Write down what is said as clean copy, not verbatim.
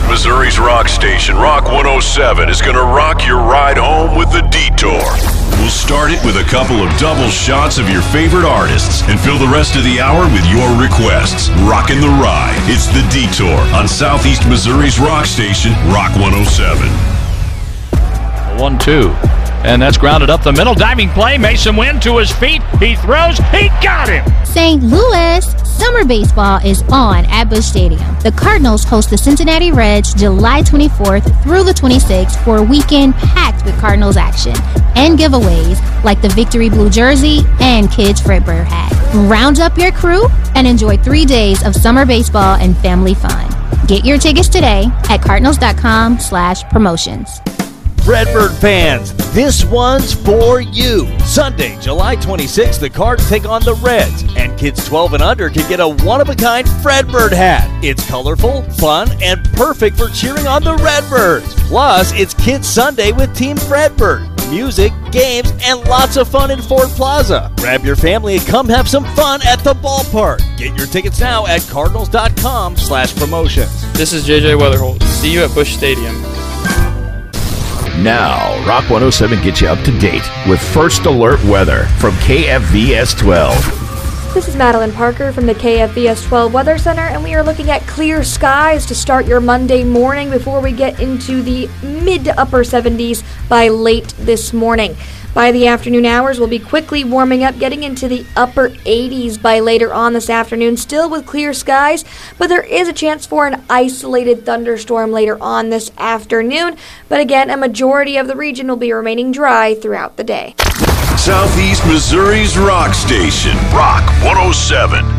Missouri's rock station, Rock 107, is going to rock your ride home with The Detour. We'll start it with a couple of double shots of your favorite artists and fill the rest of the hour with your requests. Rockin' the ride. It's The Detour on Southeast Missouri's rock station, Rock 107. 1-2. And that's grounded up the middle. Diving play. Mason Wynn to his feet. He throws. He got him. St. Louis, summer baseball is on at Busch Stadium. The Cardinals host the Cincinnati Reds July 24th through the 26th for a weekend packed with Cardinals action and giveaways like the Victory Blue jersey and Kids Fredbear hat. Round up your crew and enjoy 3 days of summer baseball and family fun. Get your tickets today at cardinals.com/promotions. Redbird fans, this one's for you. Sunday, July 26th, the Cards take on the Reds, and kids 12 and under can get a one-of-a-kind Fredbird hat. It's colorful, fun, and perfect for cheering on the Redbirds. Plus, it's Kids Sunday with Team Fredbird. Music, games, and lots of fun in Ford Plaza. Grab your family and come have some fun at the ballpark. Get your tickets now at cardinals.com/promotions. This is JJ Weatherholt. See you at Busch Stadium. Now, Rock 107 gets you up to date with First Alert Weather from KFVS 12. This is Madeline Parker from the KFVS 12 Weather Center, and we are looking at clear skies to start your Monday morning before we get into the mid to upper 70s by late this morning. By the afternoon hours, we'll be quickly warming up, getting into the upper 80s by later on this afternoon, still with clear skies, but there is a chance for an isolated thunderstorm later on this afternoon. But again, a majority of the region will be remaining dry throughout the day. Southeast Missouri's rock station, Rock 107.